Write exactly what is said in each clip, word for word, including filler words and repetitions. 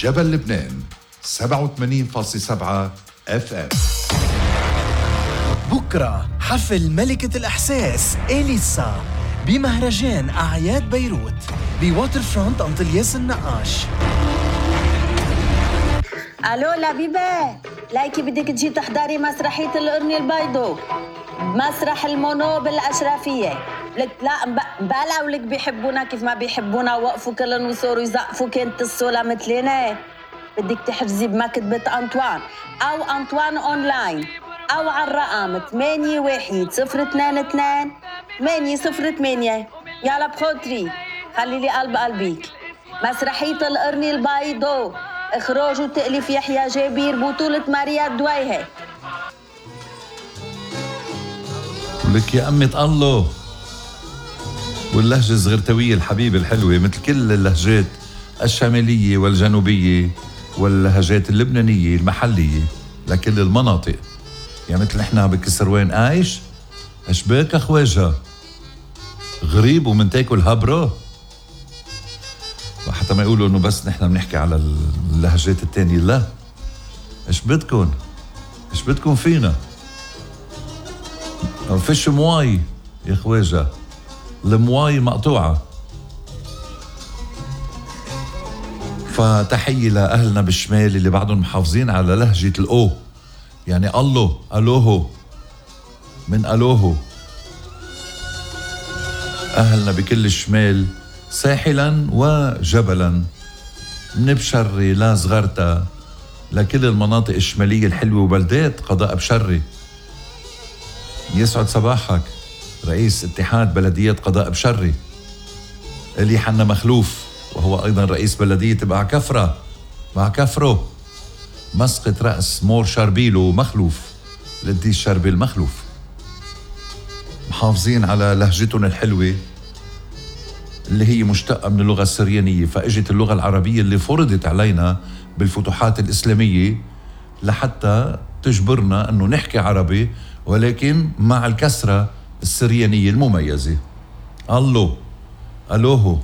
جبل لبنان سبعة وثمانين فاصلة سبعة اف ام. بكرة حفل ملكة الإحساس إليسا بمهرجان أعياد بيروت بواتر فرونت أنطلياس النقاش. الو لبيبة، لايكي بدك تجي تحضري مسرحية القرن البيضو مسرح المونو بالأشرفية. لك لا مبلا ولك بيحبونا كيف ما بيحبونا، وقفوا كلن وصوروا يزقفوا كنت الصولة مثلنا. بدك تحجزي بمكتبة أنطوان أو أنطوان أونلاين أو على الرقم ثمانية واحد صفر اثنين اثنين ثمانية صفر ثمانية. يلا بخاطري خلي لي قلب قلبيك. مسرحية القرن البيضو، إخراج وتأليف يحيى جابير، بطولة ماريا الدويهة. لك يا أمة الله، واللهجة الزغرتوية الحبيبة الحلوة مثل كل اللهجات الشمالية والجنوبية واللهجات اللبنانية المحلية لكل المناطق. يعني مثل نحنا بكسروان عايش أشباك أخواجها غريب ومن تاكل هبرة، وحتى ما يقولوا إنه بس نحنا بنحكي على اللهجات التانية. لا، إيش بدكن إيش بدكن فينا؟ فيش مواي يا خواجة، المواي مقطوعة. فتحية لأهلنا بالشمال اللي بعدهم محافظين على لهجة الأو، يعني الله ألوهو من ألوهو. أهلنا بكل الشمال ساحلا وجبلا، من بشري لا صغرتا لكل المناطق الشمالية الحلوة وبلدات قضاء بشري. يسعد صباحك رئيس اتحاد بلدية قضاء بشري اللي حنا مخلوف، وهو أيضا رئيس بلدية بقع كفرة مع كفره مسقط رأس مور شربيلو مخلوف لدي شربيل مخلوف. محافظين على لهجتهم الحلوة اللي هي مشتقة من اللغة السريانية، فاجت اللغة العربية اللي فرضت علينا بالفتوحات الإسلامية لحتى تجبرنا أنه نحكي عربي ولكن مع الكسرة السريانية المميزة. الله ألوهو،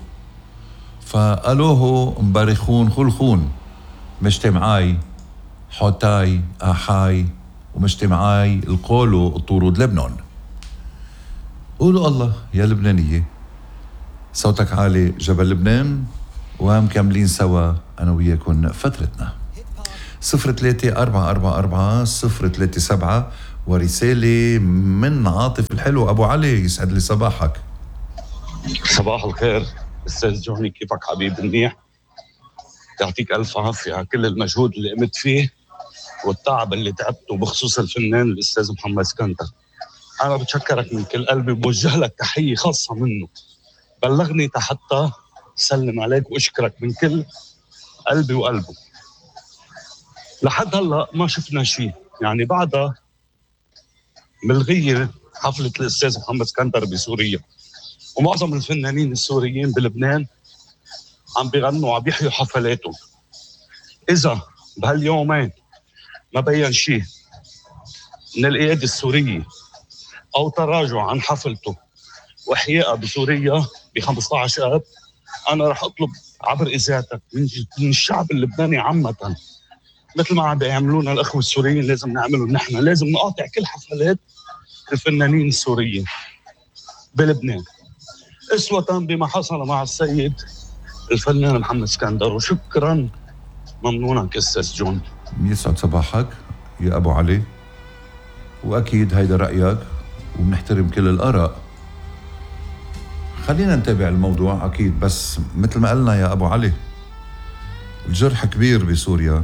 فألوهو مبارخون خلخون مجتمعاي حوتاي أحاي ومجتمعاي القولو الطورود لبنان. قولوا الله يا لبنانية، صوتك عالي جبل لبنان، ومكملين سوا أنا وياكن فترتنا. صفر ثلاثة أربعة أربعة أربعة صفر ثلاثة سبعة، ورسالة من عاطف الحلو أبو علي. يسعد لي صباحك. صباح الخير أستاذ جوني، كيفك حبيب منيح؟ يعطيك ألف عافية على كل المجهود اللي قمت فيه والتعب اللي تعبته، بخصوص الفنان الأستاذ محمد اسكندر. أنا بتشكرك من كل قلبي، بوجه لك تحية خاصة منه، بلغني حتى سلم عليك وأشكرك من كل قلبي وقلبه. لحد هلأ ما شفنا شيء، يعني بعدها ملغية حفلة الأستاذ محمد اسكندر بسوريا، ومعظم الفنانين السوريين بلبنان عم بيغنوا وعم بيحيوا حفلاتهم. إذا بهاليومين ما بين شيء من القيادة السورية أو تراجع عن حفلته وإحيائها بسوريا ب خمسة عشر آب، أنا رح أطلب عبر إذاعتك من الشعب اللبناني عامة، مثل ما عم بيعملونا الأخوة السوريين لازم نعملهم نحن، لازم نقاطع كل حفلات الفنانين السوريين بلبنان، أسوة بما حصل مع السيد الفنان محمد اسكندر. وشكرا ممنونك أستاذ جون. يسعد صباحك يا أبو علي، وأكيد هيدا رأيك وبنحترم كل الآراء. خلينا نتابع الموضوع أكيد، بس مثل ما قلنا يا أبو علي الجرح كبير بسوريا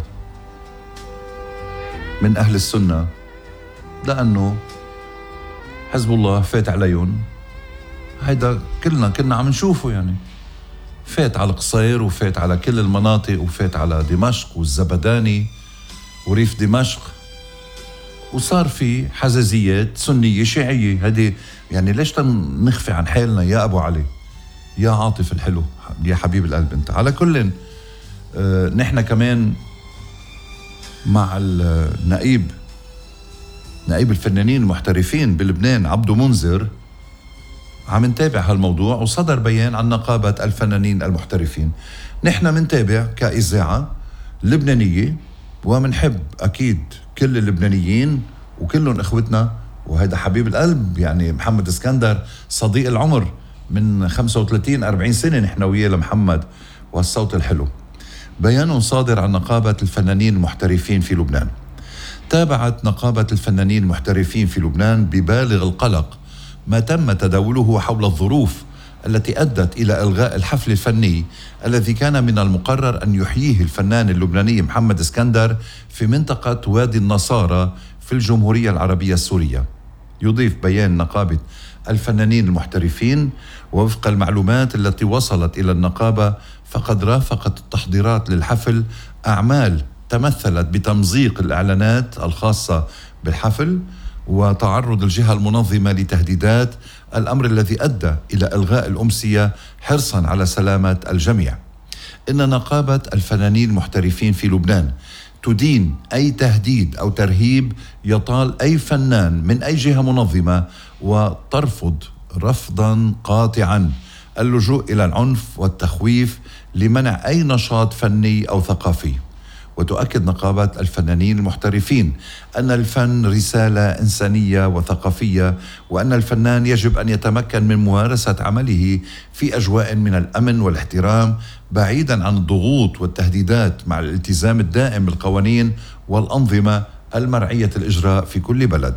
من أهل السنة، لأنه حزب الله فات عليهم. هيدا كلنا كنا عم نشوفه، يعني فات على القصير وفات على كل المناطق وفات على دمشق والزبداني وريف دمشق، وصار في حزازيات سنية شيعية. هذه يعني ليش نخفي عن حالنا يا أبو علي يا عاطف الحلو يا حبيب القلب انت. على كل آه نحن كمان مع النائب نائب الفنانين المحترفين بلبنان عبدو منذر عم نتابع هالموضوع، وصدر بيان عن نقابة الفنانين المحترفين. نحن منتابع كإذاعة لبنانية، ومنحب أكيد كل اللبنانيين وكلهم إخوتنا، وهيدا حبيب القلب يعني محمد اسكندر صديق العمر من خمسة وثلاثين أربعين سنة نحن وياه لمحمد، والصوت الحلو. بيان صادر عن نقابة الفنانين المحترفين في لبنان. تابعت نقابة الفنانين المحترفين في لبنان ببالغ القلق ما تم تداوله حول الظروف التي أدت إلى إلغاء الحفل الفني الذي كان من المقرر أن يحييه الفنان اللبناني محمد اسكندر في منطقة وادي النصارى في الجمهورية العربية السورية. يضيف بيان نقابة الفنانين المحترفين: ووفق المعلومات التي وصلت إلى النقابة فقد رافقت التحضيرات للحفل أعمال تمثلت بتمزيق الإعلانات الخاصة بالحفل وتعرض الجهة المنظمة لتهديدات، الأمر الذي أدى إلى إلغاء الأمسية حرصا على سلامة الجميع. إن نقابة الفنانين المحترفين في لبنان تدين أي تهديد أو ترهيب يطال أي فنان من أي جهة منظمة، وترفض رفضا قاطعا اللجوء إلى العنف والتخويف لمنع أي نشاط فني أو ثقافي. وتؤكد نقابة الفنانين المحترفين أن الفن رسالة إنسانية وثقافية، وأن الفنان يجب أن يتمكن من ممارسة عمله في أجواء من الأمن والاحترام بعيدا عن الضغوط والتهديدات، مع الالتزام الدائم بالقوانين والأنظمة المرعية الإجراء في كل بلد.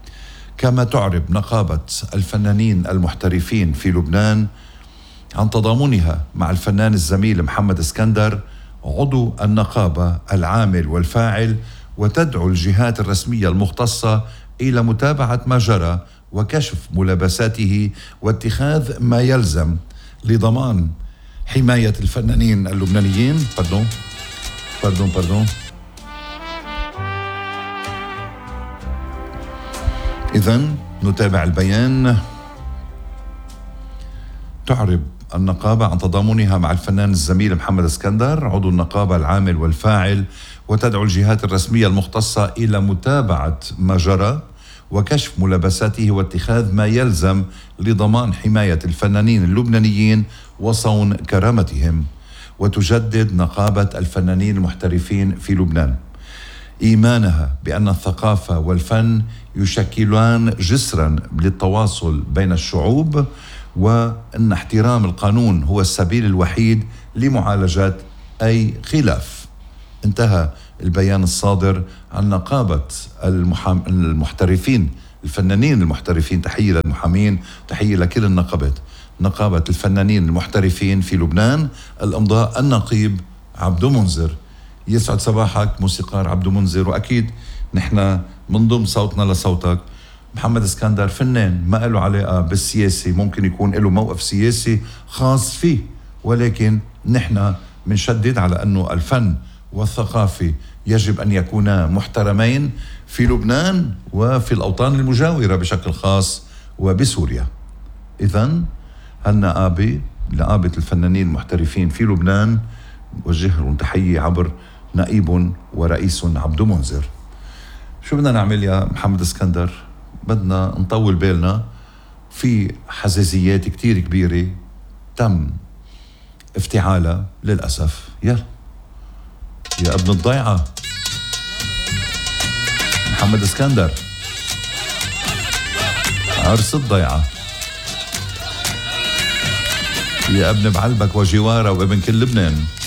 كما تعرب نقابة الفنانين المحترفين في لبنان عن تضامنها مع الفنان الزميل محمد اسكندر عضو النقابة العامل والفاعل، وتدعو الجهات الرسمية المختصة إلى متابعة ما جرى وكشف ملابساته واتخاذ ما يلزم لضمان حماية الفنانين اللبنانيين. باردون باردون باردون إذن نتابع البيان. تعرب النقابة عن تضامنها مع الفنان الزميل محمد اسكندر عضو النقابة العامل والفاعل، وتدعو الجهات الرسمية المختصة إلى متابعة ما جرى وكشف ملابساته واتخاذ ما يلزم لضمان حماية الفنانين اللبنانيين وصون كرامتهم. وتجدد نقابة الفنانين المحترفين في لبنان إيمانها بأن الثقافة والفن يشكلان جسرا للتواصل بين الشعوب، وأن احترام القانون هو السبيل الوحيد لمعالجة أي خلاف. انتهى البيان الصادر عن نقابة المحام... المحترفين الفنانين المحترفين. تحية للمحامين، تحية لكل النقابات. نقابة الفنانين المحترفين في لبنان، الإمضاء النقيب عبدو منذر. يسعد صباحك موسيقار عبدو منذر، وأكيد نحن منضم صوتنا لصوتك. محمد اسكندر فنان ما له علاقة بالسياسي، ممكن يكون له موقف سياسي خاص فيه، ولكن نحن منشدد على أنه الفن والثقافة يجب أن يكونا محترمين في لبنان وفي الأوطان المجاورة بشكل خاص وبسوريا. إذن هالنقابة نقابة الفنانين المحترفين في لبنان وجه لهم تحية عبر نقيب ورئيس عبدو منذر. شو بدنا نعمل يا محمد اسكندر؟ بدنا نطول بالنا في حساسيات كتير كبيرة تم افتعالها للأسف. يلا يا ابن الضيعة محمد اسكندر، عرس الضيعة يا ابن بعلبك وجوارة وابن كل لبنان.